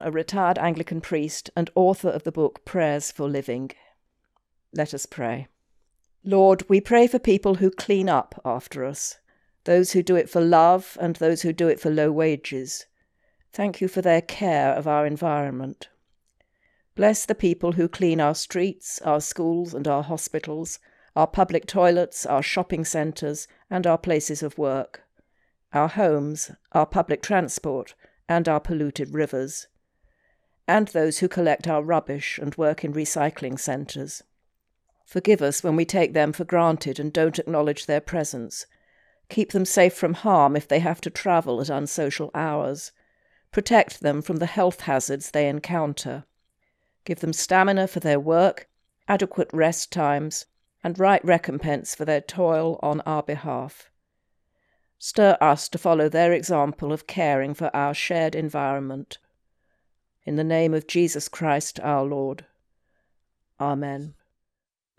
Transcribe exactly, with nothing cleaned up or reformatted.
a retired Anglican priest and author of the book Prayers for Living. Let us pray. Lord, we pray for people who clean up after us, those who do it for love and those who do it for low wages. Thank you for their care of our environment. Bless the people who clean our streets, our schools and our hospitals, our public toilets, our shopping centres and our places of work, our homes, our public transport and our polluted rivers, and those who collect our rubbish and work in recycling centres. Forgive us when we take them for granted and don't acknowledge their presence. Keep them safe from harm if they have to travel at unsocial hours. Protect them from the health hazards they encounter. Give them stamina for their work, adequate rest times, and right recompense for their toil on our behalf. Stir us to follow their example of caring for our shared environment. In the name of Jesus Christ our Lord. Amen.